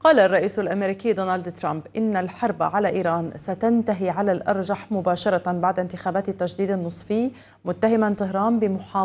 قال الرئيس الأمريكي دونالد ترامب إن الحرب على إيران ستنتهي على الأرجح مباشرة بعد انتخابات التجديد النصفي، متهما طهران بمحاولة